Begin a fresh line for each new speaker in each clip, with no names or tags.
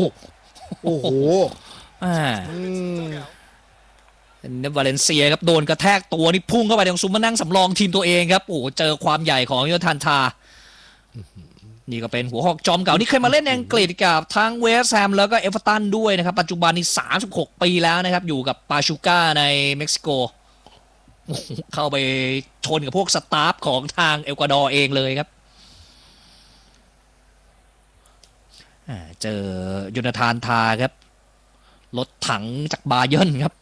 โอ้โห
วาเลนเซียครับโดนกระแทกตัวนี่พุ่งเข้าไปตรงซุ้มมานั่งสำรองทีมตัวเองครับโอ้เจอความใหญ่ของโยธันทานี่ก็เป็นหัวหอกจอมเก่านี่เคยมาเล่นอังกฤษกับทั้งเวสต์แฮมแล้วก็เอเวอร์ตันด้วยนะครับปัจจุบันนี่36 ปีแล้วนะครับอยู่กับปาชูก้าในเม็กซิโกเข้าไปชนกับพวกสตาฟของทางเอกวาดอร์เองเลยครับเจอโยนาธานทาครับรถถังจากบาเยิร์นครับ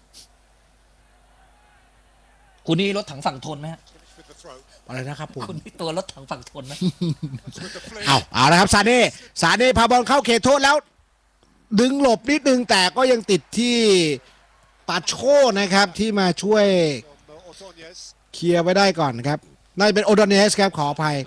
คุณนี่รถถังฝั่งทนไหมฮะ
อะไรนะครับผม
คุณนี่ตัวรถถังฝั่งทนนะ
เอาละครับซาเน่พาบอลเข้าเขตโทษแล้วดึงหลบนิดนึงแต่ก็ยังติดที่ปาโชนะครับที่มาช่วยเคลียร์ไว้ได้ก่อนครับน่าจะเป็นโอโดเนสครับขออภัย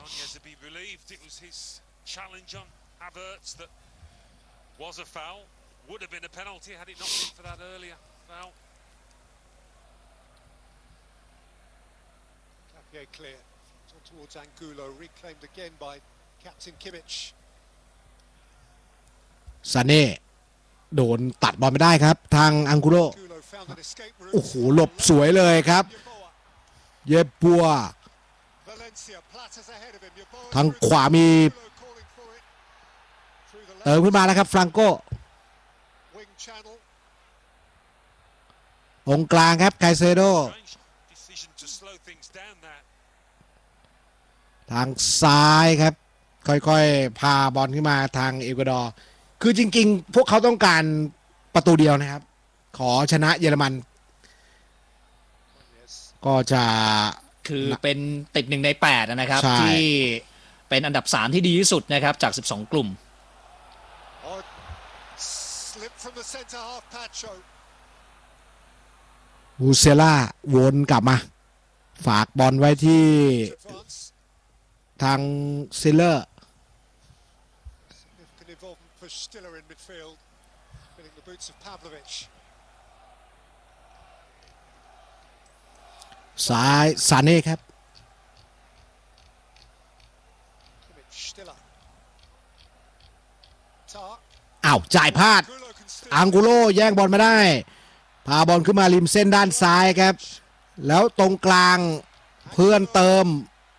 clear towards Angulo reclaimed again by Captain Kimmich
ซาเน่โดนตัดบอลไม่ได้ครับทางอังกุโลโอ้โหหลบสวยเลยครับเยบัวทางขวามีขึ้นมาแล้วครับฟรังโกองกลางครับไคเซโดทางซ้ายครับค่อยๆพาบอลขึ้นมาทางเอกวาดอร์คือจริงๆพวกเขาต้องการประตูเดียวนะครับขอชนะเยอรมันก็จะ
คือเป็นติด1 ใน 8นะครับที่เป็นอันดับ3ที่ดีที่สุดนะครับจาก12 กลุ่ม
บูเซล่าวนกลับมาฝากบอลไว้ที่ทางซิลเลอร์ซ้ายซาเน่ครับจ่ายพลาดอังกุโลแย่งบอลมาได้พาบอลขึ้นมาริมเส้นด้านซ้ายครับแล้วตรงกลางเพื่อนเติม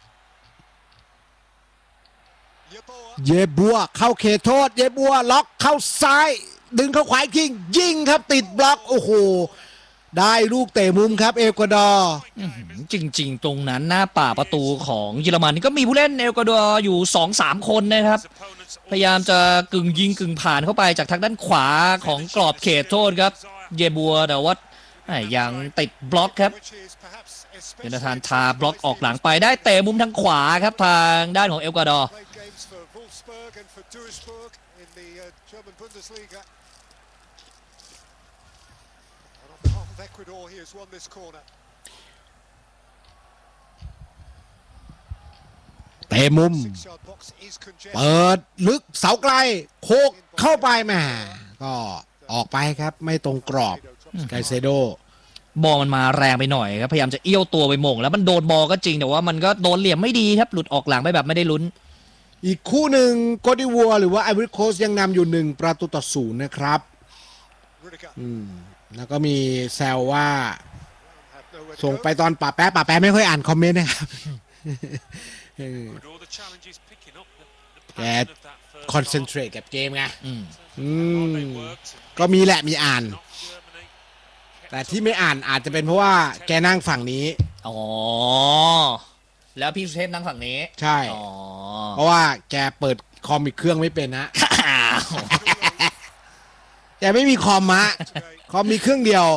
เยบัวเข้าเขตโทษเยบัวล็อกเข้าซ้ายดึงเข้าขวาอีกทียิงครับติดบล็อกโอ้โหได้ลูกเตะมุมครับเอกวาดอร์
จริงๆตรงนั้นหน้าป่าประตูของเยอรมันก็มีผู้เล่นเอกวาดอร์อยู่ 2-3 คนนะครับพยายามจะกึ่งยิงกึ่งผ่านเข้าไปจากทางด้านขวาของกรอบเขตโทษครับเยบัวแต่ว่ายังติดบล็อกครับโยนาธานทาบล็อกออกหลังไปได้เตะมุมทางขวาครับทางด้านของเอกวาดอร์
เตะมุมเปิดลึกเสาไกลโคกเข้าไปแม่ก็ออกไปครับไม่ตรงกรอบไกเซโด
บอลมันมาแรงไปหน่อยครับพยายามจะเอี้ยวตัวไปหม่งแล้วมันโดนบอลก็จริงแต่ว่ามันก็โดนเหลี่ยมไม่ดีครับหลุดออกหลังไปแบบไม่ได้ลุ้น
อีกคู่หนึ่งโกดิวัวหรือว่าไอวอรี่โคสต์ยังนำอยู่1-0นะครับแล้วก็มีแซวว่าส่งไปตอนป่าแป๊ะไม่ค่อยอ่านคอมเมนต์นะครับแกคอนเซนเทรตกับเกมไงก็มีแหละมีอ่านแต่ที่ไม่อ่านอาจจะเป็นเพราะว่าแกนั่งฝั่งนี้
แล้วพี่สุเทพนั่งฝั่งนี้
ใช่เพราะว่าแกเปิดคอมอีกเครื่องไม่เป็นนะแกไม่มีคอมคอมมีเครื่องเดียว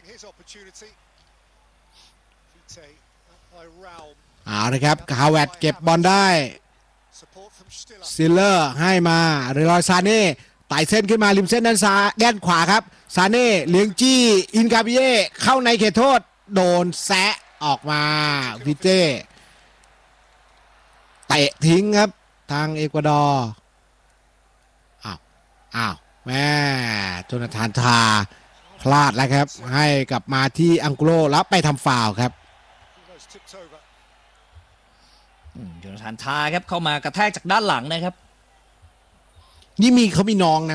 นะครับฮาวเวิร์ดเก็บบอลได้ซิลเลอร์ให้มาเรลอยซาเน่ไต่เส้นขึ้นมาริมเส้นด้านซ้ายด้านขวาครับซาเน่เลี้ยงจี้อินกาบิเย่เข้าในเขตโทษโดนแซะออกมาวิเต้เตะทิ้งครับทางเอกวาดอร์แม่โจนาธานทาพลาดแล้วครับให้กลับมาที่อังโกลแล้วไปทำฟาวล์ครับ
โจนาธานทาครับเข้ามากระแทกจากด้านหลังนะครับ
นี่เขามีน้องนะ